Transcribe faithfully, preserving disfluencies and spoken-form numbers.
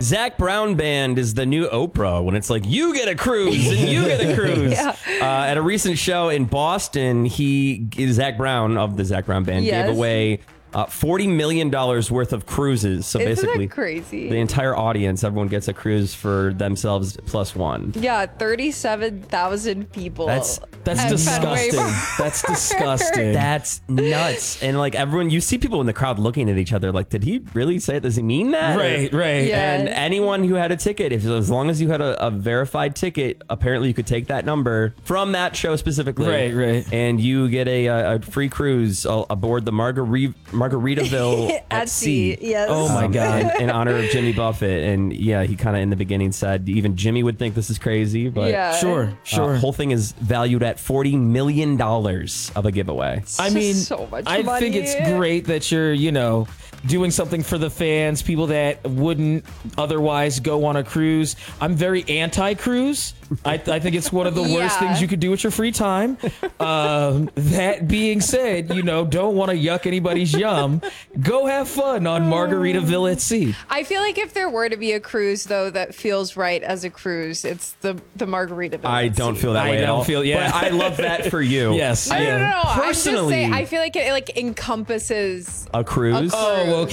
Zach Brown Band is the new Oprah when it's like, you get a cruise and you get a cruise. yeah. uh, at a recent show in Boston, he, Zach Brown of the Zach Brown Band, yes. gave away Uh, forty million dollars worth of cruises. So Isn't basically, that crazy? The entire audience, everyone gets a cruise for themselves plus one. Yeah, thirty-seven thousand people. That's that's at disgusting. Fenway That's disgusting. That's nuts. And like everyone, you see people in the crowd looking at each other like, did he really say it? Does he mean that? Right, right. Yeah. And anyone who had a ticket, if as long as you had a, a verified ticket, apparently you could take that number from that show specifically. Right, right. And you get a, a free cruise aboard the Margarita Margaritaville at, At sea. sea, yes. Oh my Um, God. in, in honor of Jimmy Buffett. And yeah, he kind of in the beginning said even Jimmy would think this is crazy, but Yeah. Sure, sure. uh, whole thing is valued at forty million dollars of a giveaway. I mean, so much I money. think it's great that you're, you know, doing something for the fans, people that wouldn't otherwise go on a cruise. I'm very anti-cruise. I, I think it's one of the worst Yeah. things you could do with your free time. Um, that being said, you know, don't want to yuck anybody's yum. Go have fun on Margaritaville at sea. I feel like if there were to be a cruise, though, that feels right as a cruise, it's the the Margaritaville. I at don't sea. feel that I way at don't all. feel- yeah. But I love that for you. Yes. I yeah. don't know. Personally- I'm just saying, I feel like it like encompasses A cruise? A Oh,